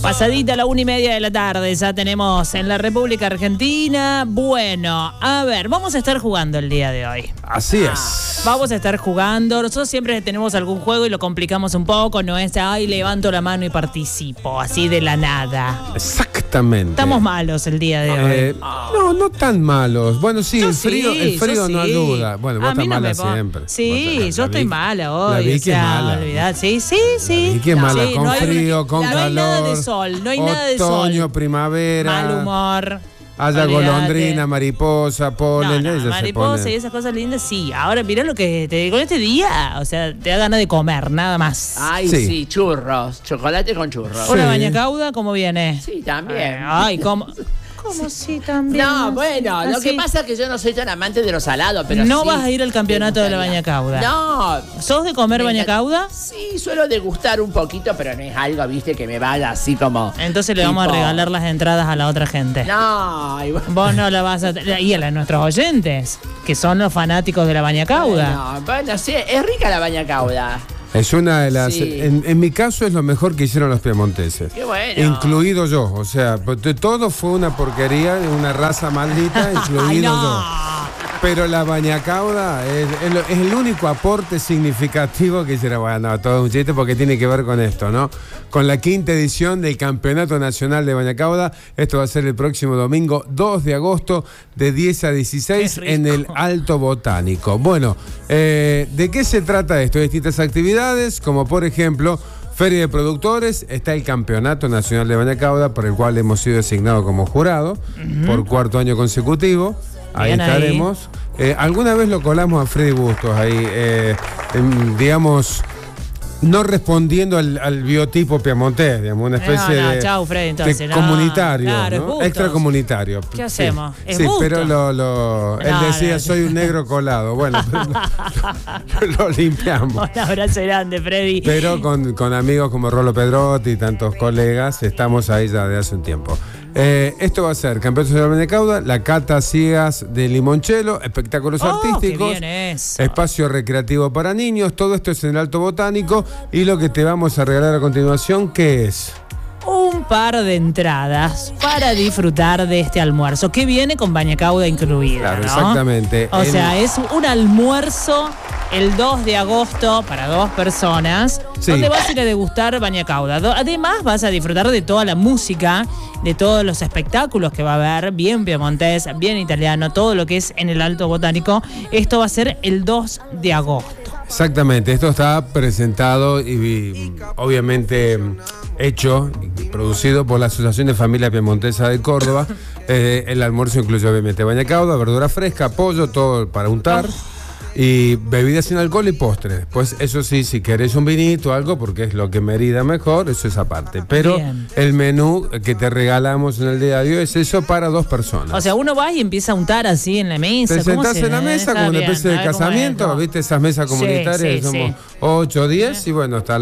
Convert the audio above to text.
Pasadita la 1:30 de la tarde, ya tenemos en la República Argentina. Bueno, a ver, vamos a estar jugando el día de hoy. Así es. Vamos a estar jugando. Nosotros siempre tenemos algún juego y lo complicamos un poco. No es, ay, levanto la mano y participo, así de la nada. Exactamente. Estamos malos el día de hoy. No tan malos. Bueno, sí, Yo el frío no ayuda. Bueno, vos estás mala siempre. Sí, yo estoy mala hoy. La Vicky es mala. Olvidad. Sí. La Vicky es mala, con frío, con calor. No hay nada de sol, no hay nada de sol. Otoño, primavera. Mal humor. Haya golondrina, mariposa, polen. No, mariposa y esas cosas lindas, sí. Ahora mirá lo que te con este día, o sea, te da ganas de comer, nada más. Ay, sí, churros, chocolate con churros. ¿Una bañacauda cómo viene? Sí, también. Ay, ¿cómo? ¿Cómo sí también? No, bueno, lo que pasa es que yo no soy tan amante de lo salado, pero ¿No sí vas a ir al campeonato de la bañacauda? No. ¿Sos de comer bañacauda? Sí, suelo degustar un poquito, pero no es algo, viste, que me vaya así como... Entonces le vamos a regalar las entradas a la otra gente. No. Vos no la vas a... Y a nuestros oyentes, que son los fanáticos de la bañacauda. Bueno, sí, es rica la bañacauda. Es una de las... Sí. En mi caso es lo mejor que hicieron los piemonteses. Qué bueno. Incluido yo. O sea, todo fue una porquería, una raza maldita, incluido yo. Pero la bañacauda es el único aporte significativo que hiciera. Bueno, todo un chiste porque tiene que ver con esto, ¿no? Con la 5ª edición del Campeonato Nacional de Bañacauda. Esto va a ser el próximo domingo 2 de agosto de 10 a 16 en el Alto Botánico. Bueno, ¿de qué se trata esto? Distintas actividades, como por ejemplo... Feria de productores, está el Campeonato Nacional de Bañacauda, por el cual hemos sido designados como jurado por 4º año consecutivo. Ahí estaremos. Alguna vez lo colamos a Freddy Bustos ahí, digamos, no respondiendo al biotipo piemontés, digamos, una especie de, chau, Freddy, entonces, de comunitario, claro, ¿no? Extracomunitario. ¿Qué hacemos? Sí, pero él decía, soy un negro colado. Bueno, lo limpiamos. Un abrazo grande, Freddy. Pero con amigos como Rolo Pedrotti y tantos colegas, estamos ahí ya de hace un tiempo. Esto va a ser Campeonato de la Bañacauda, la cata ciegas de limonchelo, espectáculos artísticos, qué bien eso. Espacio recreativo para niños, todo esto es en el Alto Botánico. Y lo que te vamos a regalar a continuación, ¿qué es? Un par de entradas para disfrutar de este almuerzo, que viene con bañacauda incluida. Claro, ¿no? exactamente. O sea, es un almuerzo el 2 de agosto para 2 personas, donde vas a ir a degustar bañacauda. Además, vas a disfrutar de toda la música, de todos los espectáculos que va a haber, bien piemontés, bien italiano, todo lo que es en el Alto Botánico. Esto va a ser el 2 de agosto. Exactamente, esto está presentado y obviamente hecho y producido por la Asociación de Familia Piemontesa de Córdoba. El almuerzo incluye obviamente bañacauda, verdura fresca, pollo, todo para untar. Y bebidas sin alcohol y postres. Pues eso sí, si querés un vinito o algo, porque es lo que merida mejor, eso es aparte. Pero el menú que te regalamos en el día de hoy es eso para 2 personas. O sea, uno va y empieza a untar así en la mesa. Te sentás en la mesa como una especie de casamiento, ¿viste? Esas mesas comunitarias, somos 8 o 10 y bueno, está